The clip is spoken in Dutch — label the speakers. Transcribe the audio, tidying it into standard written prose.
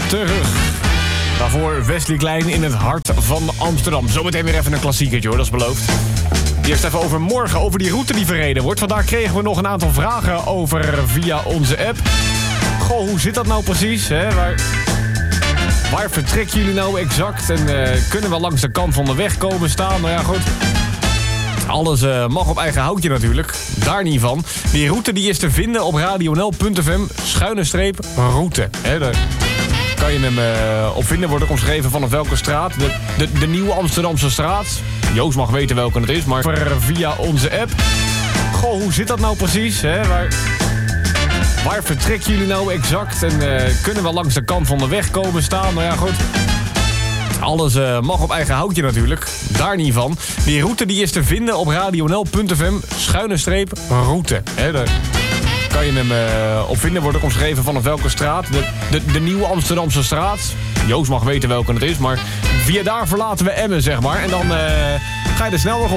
Speaker 1: terug. Daarvoor Wesley Klein in het hart van Amsterdam. Zometeen weer even een klassiekertje hoor, dat is beloofd. Eerst even over morgen, over die route die verreden wordt. Vandaag kregen we nog een aantal vragen over via onze app. Goh, hoe zit dat nou precies? Hè? Waar vertrekken jullie nou exact? En kunnen we langs de kant van de weg komen staan? Nou ja, goed. Alles mag op eigen houtje natuurlijk. Daar niet van. Die route die is te vinden op radionl.fm/route. Daar kan je hem op vinden. Wordt ook omschreven vanaf welke straat. De Nieuwe Amsterdamse straat. Joost mag weten welke het is, maar via onze app. Goh, hoe zit dat nou precies? Hè? Waar vertrekken jullie nou exact? En kunnen we langs de kant van de weg komen staan? Nou ja, goed. Alles mag op eigen houtje natuurlijk. Daar niet van. Die route die is te vinden op radionl.fm/route. Daar kan je hem op vinden. Wordt ook omschreven vanaf welke straat. De Nieuwe Amsterdamse straat. Joost mag weten welke het is, maar via daar verlaten we Emmen, zeg maar. En dan ga je de snelweg op.